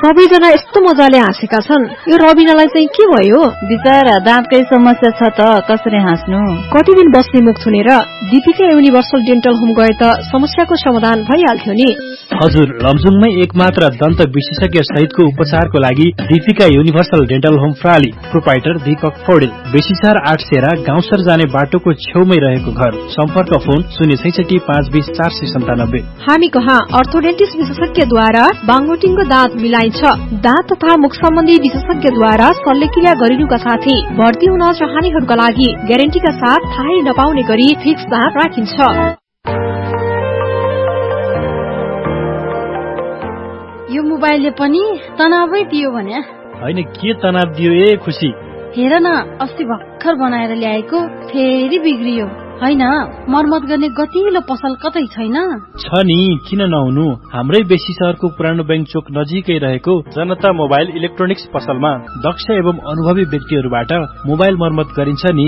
सबैजना यस्तो मजाले हाँसेका छन्। यो रबिनालाई चाहिँ के भयो? बिचारा दाँतकै समस्या छ त कसरी हाँस्नु। कति दिन बस्ने मुख छुनेर दीपिका युनिभर्सल डेन्टल होम गए त समस्याको समाधान भइहाल्थ्यो नि। हजुर, लमजुङमै एकमात्र दन्त विशेषज्ञ सहितको उपचारको लागि Deepika universal dental home प्राली। Proprietor Deepak Paudel, बेसीसार 8 सेरा गाउँसर जाने बाटोको छेउमै रहेको घर। सम्पर्क फोन 066 520 497। हामी कहाँ अर्थोडेन्टिस्ट विशेषज्ञद्वारा बाङ्गोटिङको दाँत मिलाइन्छ। दाँत तथा मुख सम्बन्धी विशेषज्ञद्वारा शल्यक्रिया गरिनुका साथै भर्ती हुन चाहनेहरूका लागि ग्यारेन्टीका साथ थाहै नपाउने गरी फिक्स दाँत राखिन्छ। यो मोबाइलले पनि तनावै दियो भने? हैन, के तनाव दियो ए खुसी? हेर न, अस्ति भर्खर बनाएर ल्याएको फेरि बिग्रियो। हैन, मर्मत गर्ने गतिलो पसल कतै छैन? छ नि, किन नहुनु। हाम्रै बेसी शहरको पुरानो बैंक चोक नजिकै रहेको जनता मोबाइल इलेक्ट्रोनिक्स पसलमा दक्ष एवं अनुभवी व्यक्तिहरूबाट मोबाइल मर्मत गरिन्छ नि।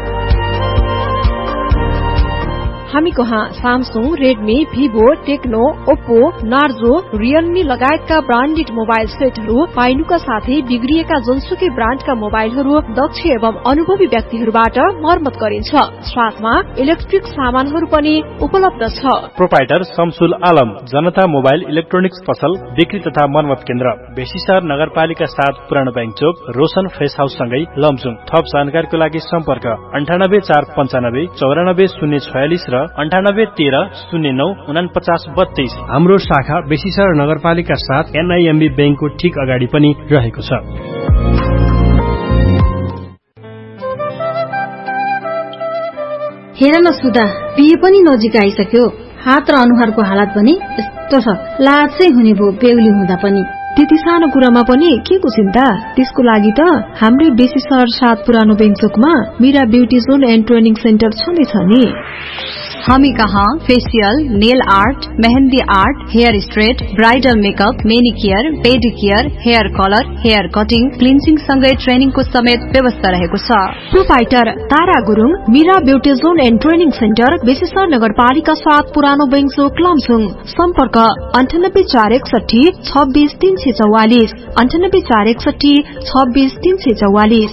हामी कहाँ Samsung, Redmi, Vivo, Tecno, Oppo, Narzo, Realme लगायतका ब्रान्डेड मोबाइल सेटहरू पाइनुका साथै बिग्रिएका जुनसुकै ब्रान्डका मोबाइलहरू दक्ष एवं अनुभवी व्यक्तिहरूबाट मर्मत गरिन्छ। साथमा इलेक्ट्रिक सामानहरू पनि उपलब्ध छ। प्रोपाइटर शमसुल आलम, जनता मोबाइल इलेक्ट्रोनिक्स पसल बिक्री तथा मर्मत केन्द्र, बेसीसार नगरपालिका 7 पुरानो बैंक चोक, रोशन फ्रेस हाउस सँगै लमजुङ। थप जानकारीको लागि सम्पर्क 98 495 94 046 र 98 13 09 49 32। हाम्रो शाखा बेसीसार नगरपालिका 7 NIMB बैंकको ठीक अगाडि पनि रहेको छ। हेर न सुधा, बिहे पनि नजिक आइसक्यो। हात र अनुहारको हालत पनि यस्तो छ, लाजै हुने भयो बेहुली हुँदा पनि। त्यति सानो कुरामा पनि के को चिन्ता? त्यसको लागि त हाम्रै बेसीसार 7 पुरानो बेङचोकमा Meera beauty John and training centre छँदैछ नि। हामी कहाँ facial, nail art, mehndi art, hair straight, bridal makeup, मेनिकेयर, पेडिकेयर, hair colour, hair cutting, cleansing सँगै ट्रेनिङको समेत व्यवस्था रहेको छ। Proprietor Tara Gurung, Meera beauty John and training centre, बेसीसार नगरपालिका 7 पुरानो बेङचोक लमजुङ। सम्पर्क 98 461 26 344 98 461 26 344।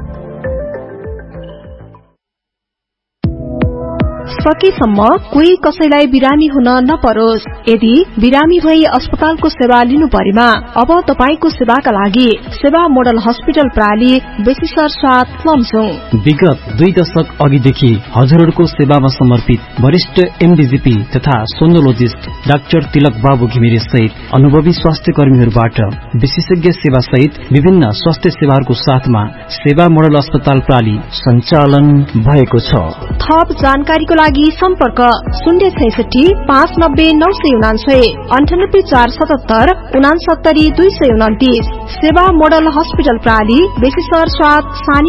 सकेसम्म कोही कसैलाई बिरामी हुन नपरोस्। यदि बिरामी भई अस्पतालको सेवा लिनु परेमा अब तपाईको सेवाका लागि सेवा मोडल हस्पिटल प्राली, बेसीसार 7 लमजुङ। विगत 2 दशक अघिदेखि हजुरहरूको सेवामा समर्पित वरिष्ठ MDGP तथा सोनोलोजिस्ट डाक्टर तिलक बाबु घिमिरे सहित अनुभवी स्वास्थ्य कर्मीहरूबाट विशेषज्ञ सेवा सहित विभिन्न स्वास्थ्य सेवाहरूको साथमा सेवा मोडल अस्पताल प्राली सञ्चालन भएको छ। थप जानकारीको लागि सम्पर्क 066 590 999 98 477 69 229। सेवा मोडल हस्पिटल प्राली, बेसीसार 7 सानी